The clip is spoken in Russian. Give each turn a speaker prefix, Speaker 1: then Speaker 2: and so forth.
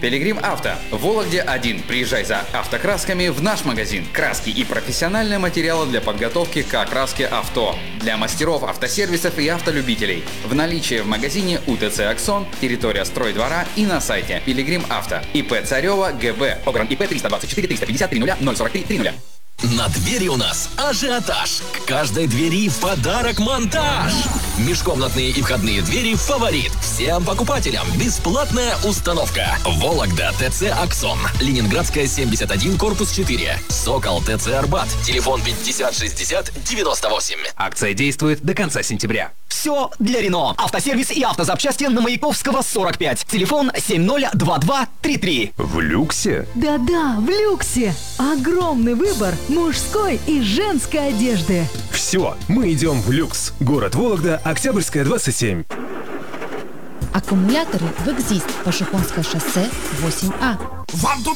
Speaker 1: Пилигрим Авто. В Вологде 1. Приезжай за автокрасками в наш магазин. Краски и профессиональные материалы для подготовки к окраске авто. Для мастеров автосервисов и автолюбителей. В наличии в магазине УТЦ «Аксон», территория стройдвора и на сайте Пилигрим Авто. ИП Царева ГБ. Огран ИП 324 350 30 043 30.
Speaker 2: На двери у нас ажиотаж. К каждой двери в подарок монтаж. Межкомнатные и входные двери «Фаворит». Всем покупателям бесплатная установка. Вологда ТЦ «Аксон». Ленинградская, 71, корпус 4. Сокол ТЦ «Арбат». Телефон 50 60 98.
Speaker 3: Акция действует до конца сентября.
Speaker 4: Все для Рено. Автосервис и автозапчасти на Маяковского, 45. Телефон 702233.
Speaker 3: В люксе?
Speaker 5: Да-да, в люксе. Огромный выбор мужской и женской одежды.
Speaker 6: Все, мы идем в люкс. Город Вологда, Октябрьская, 27.
Speaker 7: Аккумуляторы в «Экзист», Пашихонское шоссе, 8А.
Speaker 8: Вам тут